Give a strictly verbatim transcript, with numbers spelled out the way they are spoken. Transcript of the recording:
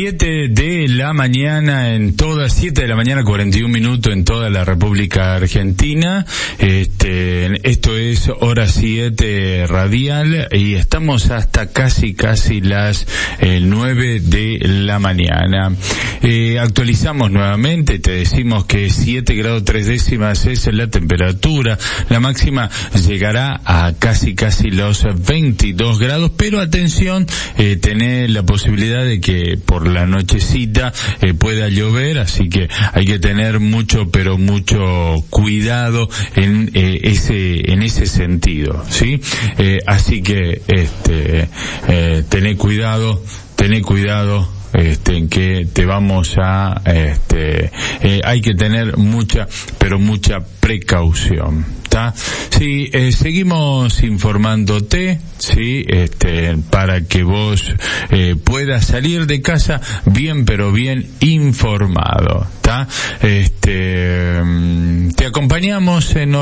siete de la mañana en toda, siete de la mañana cuarenta y un minutos en toda la República Argentina. Este, esto es Hora siete Radial y estamos hasta casi, casi las eh, nueve de la mañana. Eh, actualizamos nuevamente, te decimos que siete grados tres décimas es la temperatura, la máxima llegará a casi, casi los veintidós grados, pero atención, eh, tener la posibilidad de que por la nochecita eh, pueda llover, así que hay que tener mucho, pero mucho cuidado en eh, ese en ese sentido, ¿sí? Eh, así que este eh, tené cuidado, tené cuidado este en que te vamos a este eh, hay que tener mucha, pero mucha precaución. Sí, eh, seguimos informándote, sí, este, para que vos eh, puedas salir de casa bien, pero bien informado, ¿tá? Este, te acompañamos en